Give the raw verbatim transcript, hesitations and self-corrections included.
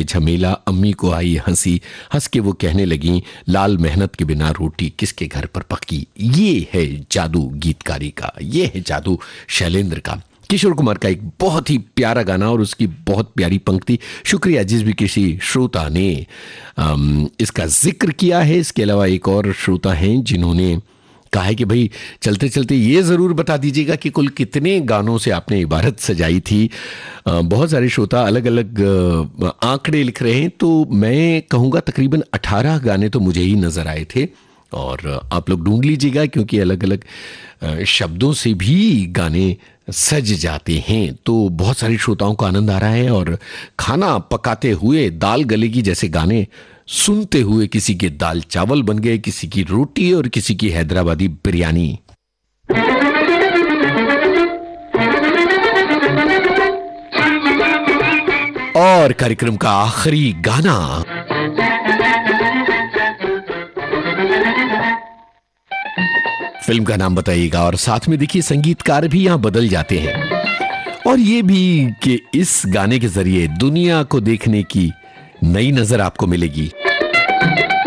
ये झमेला, अम्मी को आई हंसी, हंस के वो कहने लगी, लाल मेहनत के बिना रोटी किसके घर पर पकी। ये है जादू गीतकारी का, ये है जादू शैलेंद्र का। किशोर कुमार का एक बहुत ही प्यारा गाना और उसकी बहुत प्यारी पंक्ति। शुक्रिया जिस भी किसी श्रोता ने अम, इसका जिक्र किया है। इसके अलावा एक और श्रोता हैं जिन्होंने कहा है कि भाई चलते चलते ये ज़रूर बता दीजिएगा कि कुल कितने गानों से आपने इबारत सजाई थी। आ, बहुत सारे श्रोता अलग अलग आंकड़े लिख रहे हैं, तो मैं कहूँगा तकरीबन अठारह गाने तो मुझे ही नज़र आए थे, और आप लोग ढूंढ लीजिएगा क्योंकि अलग अलग शब्दों से भी गाने सज जाते हैं। तो बहुत सारे श्रोताओं को आनंद आ रहा है, और खाना पकाते हुए दाल गलेगी जैसे गाने सुनते हुए किसी के दाल चावल बन गए, किसी की रोटी और किसी की हैदराबादी बिरयानी। और कार्यक्रम का आखिरी गाना फिल्म का नाम बताइएगा, और साथ में देखिए संगीतकार भी यहां बदल जाते हैं, और ये भी कि इस गाने के जरिए दुनिया को देखने की नई नजर आपको मिलेगी।